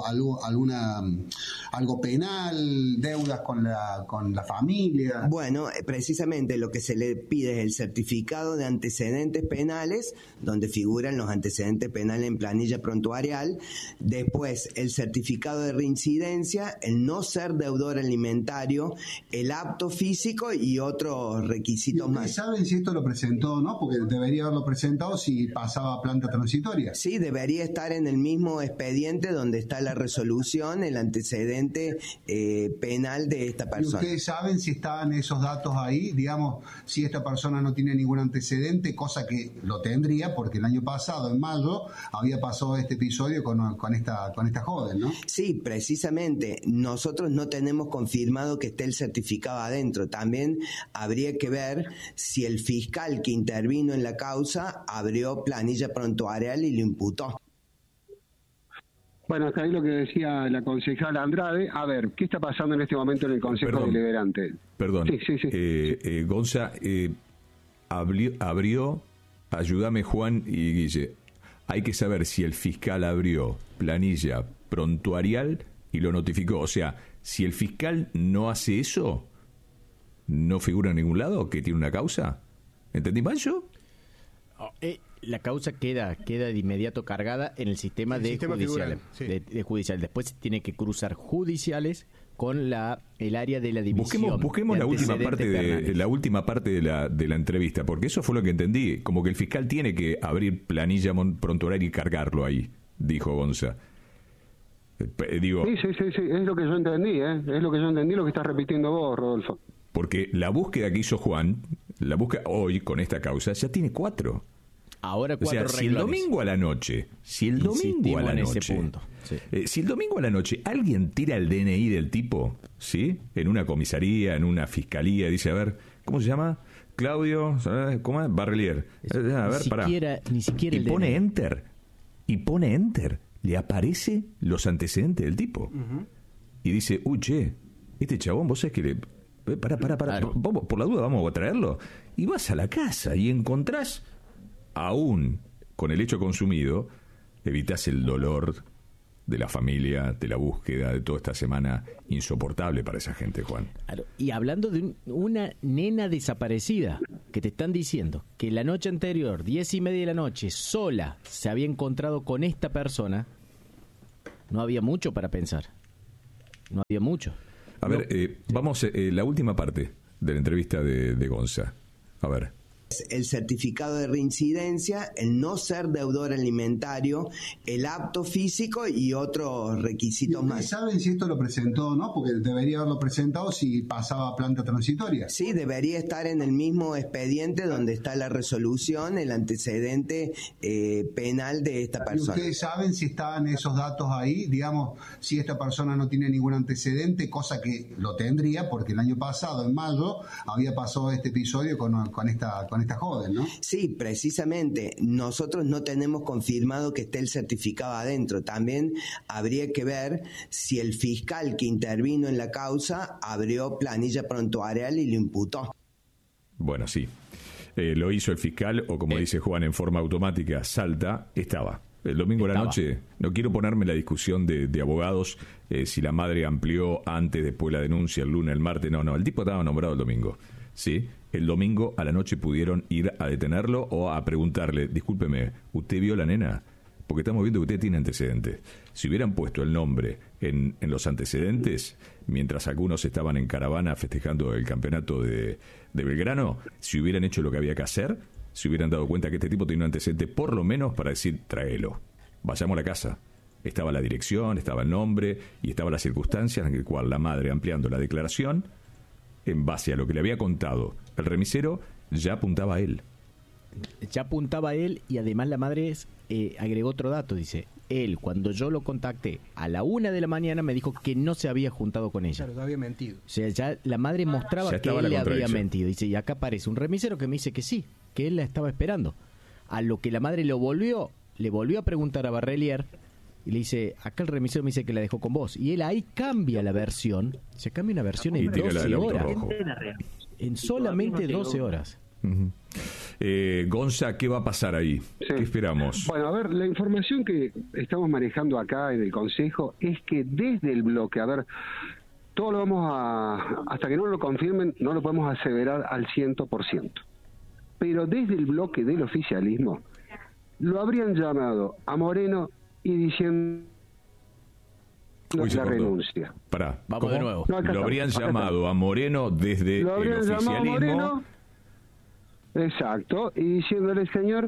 penal, deudas con la familia. Bueno, precisamente lo que se le pide es el certificado de antecedentes penales, donde figuran los antecedentes penales en planilla prontuarial, después el certificado de reincidencia, el no ser deudor alimentario, el apto físico y otros requisitos más. ¿Saben si esto lo presentó o no? Porque debería haberlo presentado si pasaba a planta transitoria. Sí, debería estar en el mismo expediente donde está la resolución, el antecedente penal de esta persona. ¿Y ustedes saben si estaban esos datos ahí? Digamos, si esta persona no tiene ningún antecedente, cosa que lo tendría, porque el año pasado, en mayo, había pasado este episodio con esta joven, ¿no? Sí, precisamente. Nosotros no tenemos confirmado que esté el certificado adentro. También habría que ver si el fiscal que intervino en la causa abrió planilla prontuarial y lo imputó. Bueno, hasta ahí lo que decía la concejala Andrade. A ver, ¿qué está pasando en este momento en el Consejo Deliberante? Perdón. Sí. Gonza, abrió, ayúdame Juan y Guille, hay que saber si el fiscal abrió planilla prontuarial y lo notificó. O sea, si el fiscal no hace eso, no figura en ningún lado que tiene una causa. ¿Entendí mal yo? La causa queda de inmediato cargada en el sistema judicial. Sí. De judicial. Después tiene que cruzar judiciales con el área de la división. Busquemos la última parte de la entrevista, porque eso fue lo que entendí. Como que el fiscal tiene que abrir planilla prontuaria y cargarlo ahí, dijo Gonza. Sí, es lo que yo entendí, es lo que yo entendí, lo que estás repitiendo vos, Rodolfo. Porque la búsqueda que hizo Juan, la búsqueda hoy con esta causa, ya tiene 4. Ahora 4 renglones. Si el domingo a la noche, si el domingo a la noche alguien tira el DNI del tipo, ¿sí? En una comisaría, en una fiscalía, dice, a ver, ¿cómo se llama? Claudio, ¿cómo es? Barrelier. A ver, pará. Ni siquiera y pone enter. Le aparece los antecedentes del tipo. Uh-huh. Y dice, che, este chabón, vos sabés que le... Pará. Claro. Vamos, por la duda vamos a traerlo. Y vas a la casa y encontrás, aún con el hecho consumido, evitás el dolor de la familia, de la búsqueda, de toda esta semana insoportable para esa gente, Juan. Claro. Y hablando de una nena desaparecida, que te están diciendo que la noche anterior, 10:30 de la noche, sola, se había encontrado con esta persona, no había mucho para pensar. No había mucho. A ver, vamos, la última parte de la entrevista de Gonza. A ver. El certificado de reincidencia, el no ser deudor alimentario, el apto físico y otros requisitos más. ¿Saben si esto lo presentó o no? Porque debería haberlo presentado si pasaba a planta transitoria. Sí, debería estar en el mismo expediente donde está la resolución, el antecedente penal de esta persona. ¿Y ustedes saben si estaban esos datos ahí? Digamos, si esta persona no tiene ningún antecedente, cosa que lo tendría, porque el año pasado, en mayo, había pasado este episodio con esta joven, ¿no? Sí, precisamente. Nosotros no tenemos confirmado que esté el certificado adentro. También habría que ver si el fiscal que intervino en la causa abrió planilla prontuarial y lo imputó. Bueno, sí. Lo hizo el fiscal, o como dice Juan, en forma automática, salta, estaba. El domingo a la noche, no quiero ponerme en la discusión de abogados, si la madre amplió antes, después la denuncia, el lunes, el martes, no, el tipo estaba nombrado el domingo, ¿sí? El domingo a la noche pudieron ir a detenerlo o a preguntarle, discúlpeme, ¿usted vio a la nena? Porque estamos viendo que usted tiene antecedentes. Si hubieran puesto el nombre en los antecedentes, mientras algunos estaban en caravana festejando el campeonato de Belgrano, si hubieran hecho lo que había que hacer, se hubieran dado cuenta que este tipo tenía un antecedente, por lo menos para decir, tráelo, vayamos a la casa. Estaba la dirección, estaba el nombre y estaba las circunstancias en las cuales la madre, ampliando la declaración, en base a lo que le había contado el remisero, ya apuntaba a él. Ya apuntaba a él, y además la madre agregó otro dato, dice, él, cuando yo lo contacté a la 1 de la mañana, me dijo que no se había juntado con ella. Claro, había mentido. O sea, ya la madre mostraba que él le había mentido. Dice, y acá aparece un remisero que me dice que sí, que él la estaba esperando. A lo que la madre le volvió a preguntar a Barrelier, y le dice, acá el remisero me dice que la dejó con vos. Y él ahí cambia la versión, se cambia una versión en 12 horas. En solamente 12 horas. Uh-huh. Gonza, ¿qué va a pasar ahí? Sí. ¿Qué esperamos? Bueno, a ver, la información que estamos manejando acá en el Consejo es que desde el bloque, a ver, todo lo vamos hasta que no lo confirmen, no lo podemos aseverar al 100%. Pero desde el bloque del oficialismo, lo habrían llamado a Moreno y diciendo la renuncia. Pará, vamos ¿cómo? de nuevo. No, lo habrían llamado a Moreno desde el oficialismo. A Moreno, exacto, y diciéndole, señor...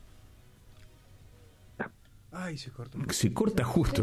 Ay, se corta. Se corta justo.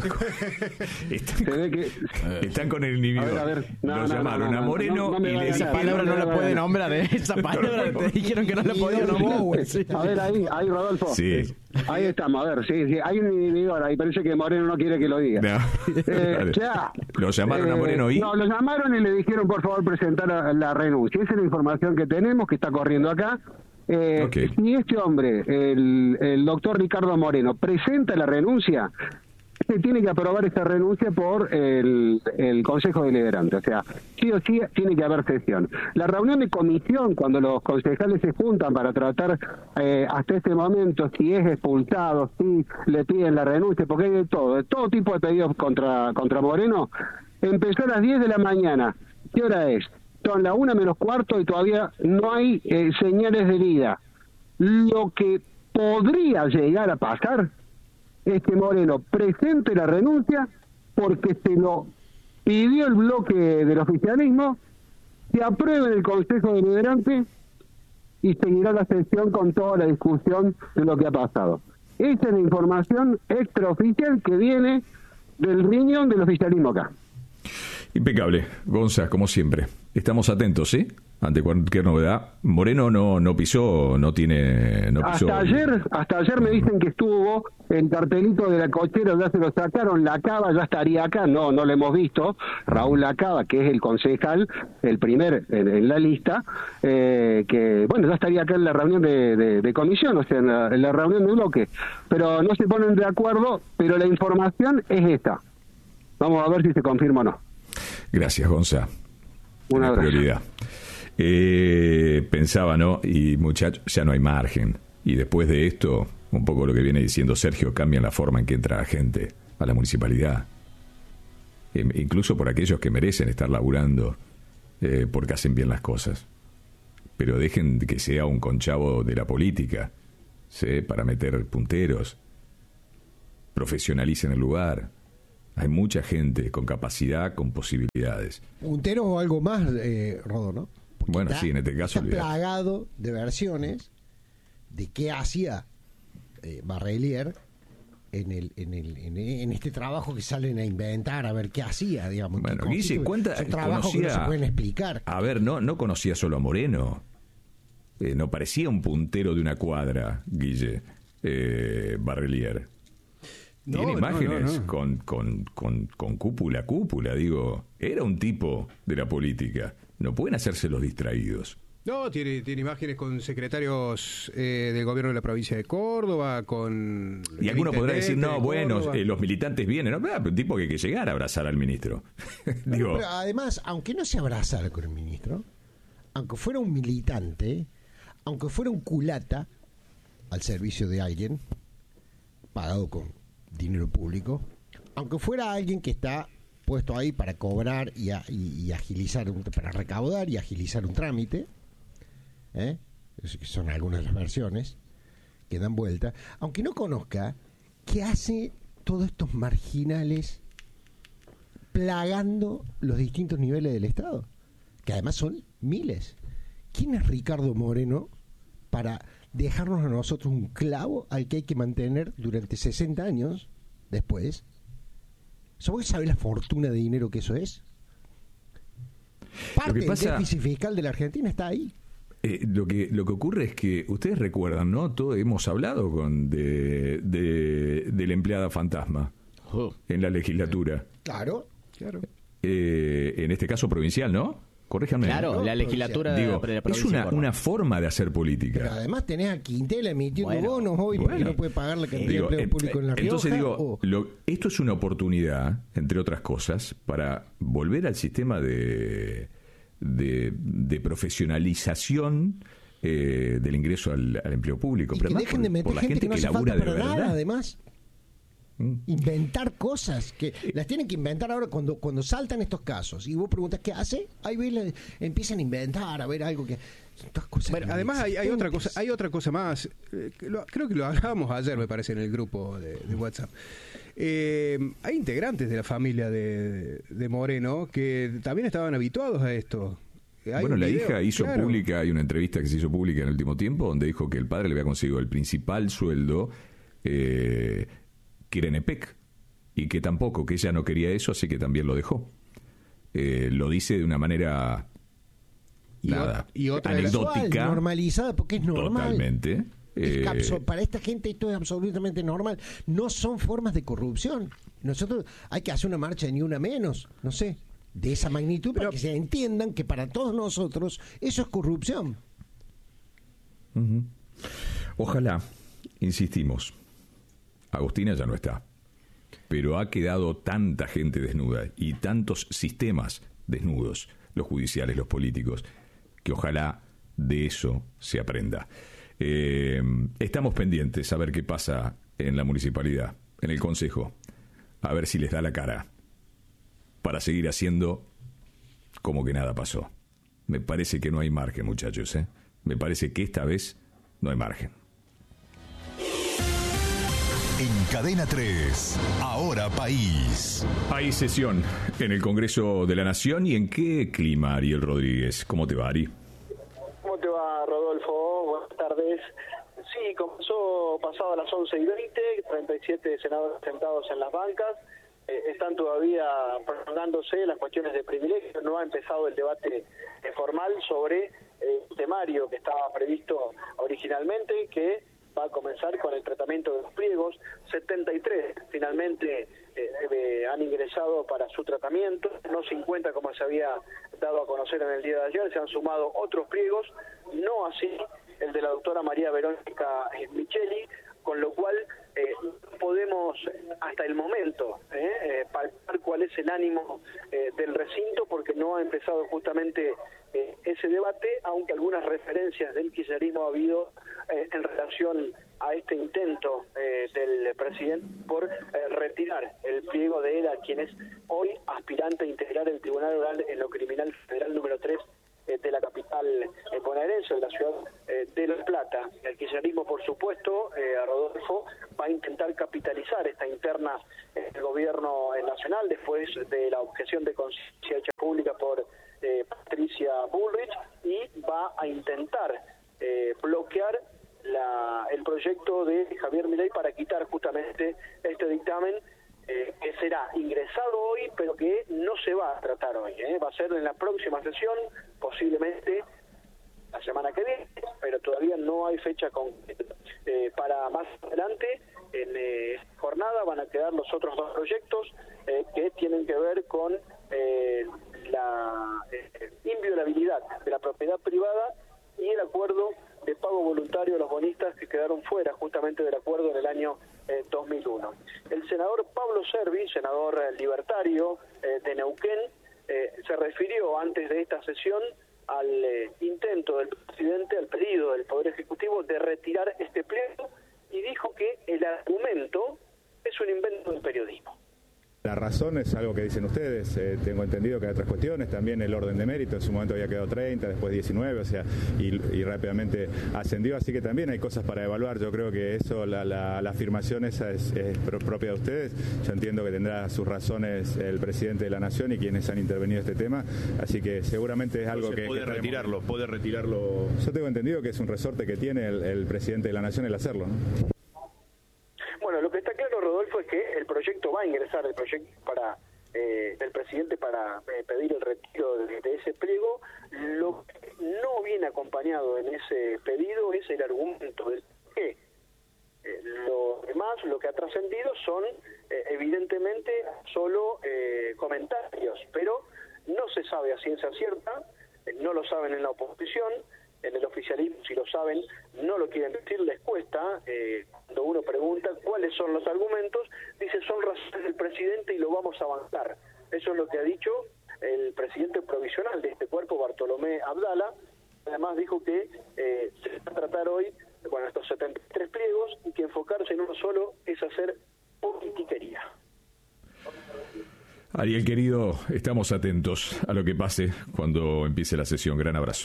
Están con el inhibidor. A ver, lo llamaron a Moreno y le esa palabra no la puede nombrar, esa palabra te dijeron que no la podía nombrar. A ver, ahí Rodolfo. Sí. Ahí estamos, a ver, sí, hay un inhibidor ahí, parece que Moreno no quiere que lo diga. No. ¿Lo llamaron a Moreno y? No, lo llamaron y le dijeron, por favor, presentar la renuncia. Esa es la información que tenemos, que está corriendo acá. Si este hombre, el doctor Ricardo Moreno, presenta la renuncia, se tiene que aprobar esta renuncia por el Consejo Deliberante. O sea, sí o sí tiene que haber sesión. La reunión de comisión, cuando los concejales se juntan para tratar hasta este momento si es expulsado, si le piden la renuncia, porque hay de todo tipo de pedidos contra Moreno, empezó a las 10 de la mañana. ¿Qué hora es? Son las 1:45 y todavía no hay señales de vida. Lo que podría llegar a pasar es que Moreno presente la renuncia porque se lo pidió el bloque del oficialismo, se apruebe en el Consejo Deliberante y seguirá la sesión con toda la discusión de lo que ha pasado. Esa es la información extraoficial que viene del riñón del oficialismo acá. Impecable, Gonza, como siempre. Estamos atentos, ¿sí? Ante cualquier novedad. Moreno no pisó. Hasta ayer me dicen que estuvo el cartelito de la cochera, ya se lo sacaron. La Cava ya estaría acá, no lo hemos visto. Raúl Lacaba, que es el concejal, el primer en la lista, que bueno, ya estaría acá en la reunión de comisión, o sea, en la reunión de bloque. Pero no se ponen de acuerdo, pero la información es esta. Vamos a ver si se confirma o no. Gracias, Gonza. Una prioridad. Pensaba, ¿no? Y muchachos, ya no hay margen. Y después de esto, un poco lo que viene diciendo Sergio, cambian la forma en que entra la gente a la municipalidad. Incluso por aquellos que merecen estar laburando, porque hacen bien las cosas. Pero dejen que sea un conchavo de la política, ¿sí? Para meter punteros. Profesionalicen el lugar. Hay mucha gente con capacidad, con posibilidades. Puntero o algo más, Rodó, ¿no? Porque bueno, sí, en este caso... Está plagado de versiones de qué hacía Barrelier en este trabajo que salen a inventar, a ver qué hacía, digamos. Bueno, Guille, son trabajos que no se pueden explicar. A ver, no conocía solo a Moreno. No parecía un puntero de una cuadra, Guille, Barrelier. Tiene imágenes con cúpula, digo. Era un tipo de la política. No pueden hacerse los distraídos. No, tiene imágenes con secretarios del gobierno de la provincia de Córdoba, con... Y alguno podrá decir, no, bueno, los militantes vienen. No, un tipo que hay que llegar a abrazar al ministro. Digo, pero además, aunque no se abrazara con el ministro, aunque fuera un militante, aunque fuera un culata al servicio de alguien, pagado con dinero público, aunque fuera alguien que está puesto ahí para cobrar y agilizar, para recaudar y agilizar un trámite, son algunas de las versiones que dan vuelta, aunque no conozca qué hace todos estos marginales plagando los distintos niveles del Estado, que además son miles. ¿Quién es Ricardo Moreno para dejarnos a nosotros un clavo al que hay que mantener durante 60 años después? ¿Vos sabés la fortuna de dinero que eso es? Parte del déficit fiscal de la Argentina está ahí. Lo que ocurre es que ustedes recuerdan, ¿no? Todos hemos hablado de la empleada fantasma en la legislatura. Claro. En este caso provincial, ¿no? Corríjanme. Claro, ¿no? La legislatura de la provincia. Es una forma de hacer política. Pero además tenés a Quintela emitiendo bonos hoy porque no puede pagar la cantidad de empleo público en La Rioja. Entonces esto es una oportunidad, entre otras cosas, para volver al sistema de profesionalización del ingreso al empleo público. Y pero que dejen de meter gente que no hace falta para nada, además. Inventar cosas que las tienen que inventar ahora cuando saltan estos casos y vos preguntas qué hace, ahí ves, empiezan a inventar, a ver algo que bueno, además hay otra cosa más, creo que lo hablábamos ayer, me parece, en el grupo de WhatsApp. Hay integrantes de la familia de Moreno que también estaban habituados a esto. Bueno, la hija hizo pública, hay una entrevista que se hizo pública en el último tiempo donde dijo que el padre le había conseguido el principal sueldo que era en EPEC, y que tampoco, que ella no quería eso, así que también lo dejó. Lo dice de una manera y otra anecdótica, normalizada, porque es normal. Totalmente. Para esta gente esto es absolutamente normal. No son formas de corrupción. Nosotros hay que hacer una marcha de ni una menos, no sé, de esa magnitud, para que se entiendan que para todos nosotros eso es corrupción. Ojalá, insistimos, Agostina ya no está, pero ha quedado tanta gente desnuda y tantos sistemas desnudos, los judiciales, los políticos, que ojalá de eso se aprenda. Estamos pendientes a ver qué pasa en la municipalidad, en el consejo, a ver si les da la cara para seguir haciendo como que nada pasó. Me parece que no hay margen, muchachos, Me parece que esta vez no hay margen. En Cadena 3, Ahora País. Hay sesión en el Congreso de la Nación. ¿Y en qué clima, Ariel Rodríguez? ¿Cómo te va, Ari? ¿Cómo te va, Rodolfo? Buenas tardes. Sí, comenzó pasado a las 11:20, 37 senadores sentados en las bancas. Están todavía prolongándose las cuestiones de privilegio. No ha empezado el debate formal sobre el temario que estaba previsto originalmente, que va a comenzar con el tratamiento de los pliegos. 73 finalmente han ingresado para su tratamiento, no 50 como se había dado a conocer en el día de ayer. Se han sumado otros pliegos, no así el de la doctora María Verónica Micheli, con lo cual podemos hasta el momento palpar cuál es el ánimo del recinto, porque no ha empezado justamente ese debate, aunque algunas referencias del kirchnerismo ha habido en relación a este intento del presidente por retirar el pliego de él, a quien es hoy aspirante a integrar el Tribunal Oral en lo Criminal Federal número 3 de la capital bonaerense, de la ciudad de La Plata. El kirchnerismo, por supuesto, Rodolfo, va a intentar capitalizar esta interna del gobierno nacional después de la objeción de conciencia hecha pública por Patricia Bullrich, y va a intentar bloquear el proyecto de Javier Milei para quitar justamente este dictamen que será ingresado hoy, pero que no se va a tratar hoy. Va a ser en la próxima sesión, posiblemente la semana que viene, pero todavía no hay fecha concreta. Para más adelante, en jornada, van a quedar los otros dos proyectos que tienen que ver con la inviolabilidad de la propiedad privada y el acuerdo de pago voluntario de los bonistas, que quedaron fuera justamente del acuerdo en el año 2001. El senador Pablo Servi, senador libertario de Neuquén, se refirió antes de esta sesión al intento del presidente, al pedido del Poder Ejecutivo de retirar este pliego, y dijo que el argumento es un invento del periodismo. La razón es algo que dicen ustedes, tengo entendido que hay otras cuestiones, también el orden de mérito, en su momento había quedado 30, después 19, o sea, y rápidamente ascendió, así que también hay cosas para evaluar. Yo creo que eso, la afirmación esa es propia de ustedes. Yo entiendo que tendrá sus razones el presidente de la Nación y quienes han intervenido en este tema, así que seguramente es algo que puede retirarlo. Yo tengo entendido que es un resorte que tiene el presidente de la Nación el hacerlo, ¿no? Bueno, lo que está claro, Rodolfo, es que el proyecto va a ingresar, el proyecto del presidente para pedir el retiro de ese pliego. Lo que no viene acompañado en ese pedido es el argumento del qué. Lo demás, lo que ha trascendido son evidentemente solo comentarios, pero no se sabe a ciencia cierta, no lo saben en la oposición. En el oficialismo, si lo saben, no lo quieren decir, les cuesta. Cuando uno pregunta cuáles son los argumentos, dice son razones del presidente y lo vamos a bancar. Eso es lo que ha dicho el presidente provisional de este cuerpo, Bartolomé Abdala. Además dijo que se va a tratar hoy, estos 73 pliegos, y que enfocarse en uno solo es hacer politiquería. Ariel, querido, estamos atentos a lo que pase cuando empiece la sesión. Gran abrazo.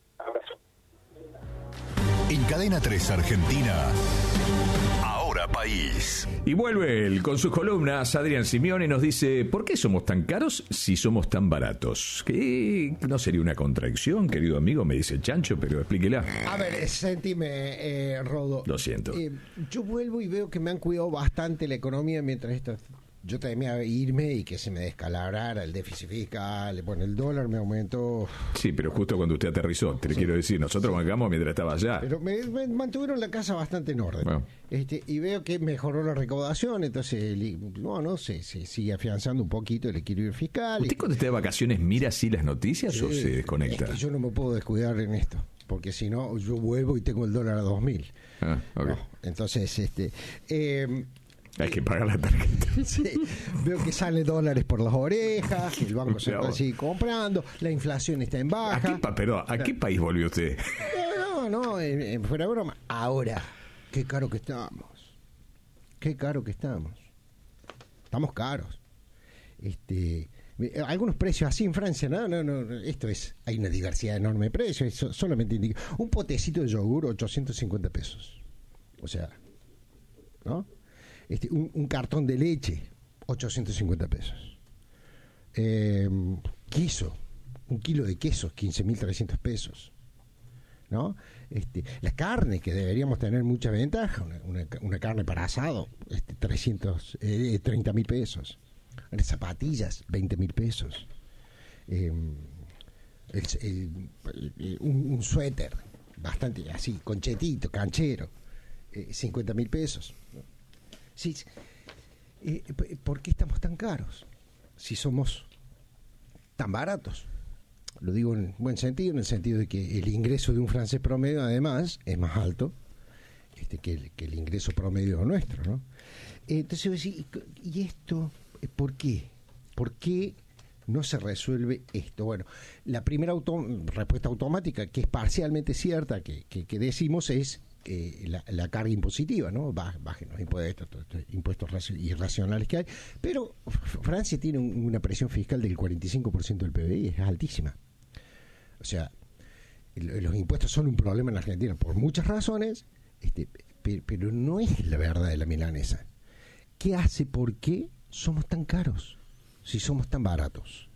En Cadena 3 Argentina, Ahora País. Y vuelve él con sus columnas. Adrián Simeone nos dice: ¿por qué somos tan caros si somos tan baratos? ¿Qué no sería una contradicción, querido amigo? Me dice Chancho, pero explíquela. A ver, sentime, Rodo. Lo siento. Yo vuelvo y veo que me han cuidado bastante la economía mientras yo temía irme y que se me descalabrara el déficit fiscal. Bueno, el dólar me aumentó. Sí, pero justo cuando usted aterrizó, te quiero decir, nosotros bancamos mientras estaba allá. Pero me mantuvieron la casa bastante en orden. Bueno. Y veo que mejoró la recaudación, entonces, se sigue afianzando un poquito el equilibrio fiscal. ¿Usted cuando está de vacaciones mira así las noticias o se desconecta? Es que yo no me puedo descuidar en esto, porque si no, yo vuelvo y tengo el dólar a 2.000. Okay. Entonces, hay que pagar la tarjeta. Sí, veo que salen dólares por las orejas, el Banco Central sigue comprando, la inflación está en baja. ¿A qué país volvió usted? No, fuera de broma. Ahora, qué caro que estamos. Estamos caros. Algunos precios así en Francia, no, hay una diversidad enorme de precios, solamente indica un potecito de yogur, 850 pesos. O sea, ¿no? Un cartón de leche, 850 pesos. Un kilo de queso, 15.300 pesos. ¿No? La carne, que deberíamos tener mucha ventaja, una carne para asado, 30.000 pesos. Las zapatillas, 20.000 pesos. Un suéter, bastante así, conchetito, canchero, 50.000 pesos. Sí. ¿Por qué estamos tan caros si somos tan baratos? Lo digo en buen sentido, en el sentido de que el ingreso de un francés promedio además es más alto que el ingreso promedio nuestro, ¿no? Entonces yo decía, ¿y esto por qué? ¿Por qué no se resuelve esto? Bueno, la primera respuesta automática, que es parcialmente cierta, que decimos es la carga impositiva, ¿no? Bajen los impuestos irracionales que hay, pero Francia tiene una presión fiscal del 45% del PBI, es altísima. O sea, los impuestos son un problema en la Argentina por muchas razones, pero no es la verdad de la milanesa. ¿Qué hace? ¿Por qué somos tan caros si somos tan baratos?